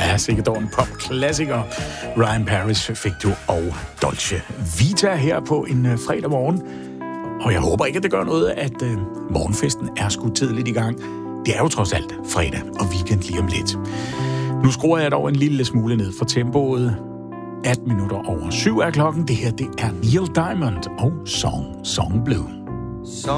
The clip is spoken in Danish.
Ja, sikkert dog en popklassiker. Ryan Paris fik du og Dolce Vita her på en fredag morgen. Og jeg håber ikke, at det gør noget, at morgenfesten er skudt tidligt i gang. Det er jo trods alt fredag og weekend lige om lidt. Nu skruer jeg dog en lille smule ned for tempoet. 18 minutter over 7 er klokken. Det her, det er Neil Diamond og Song Blue.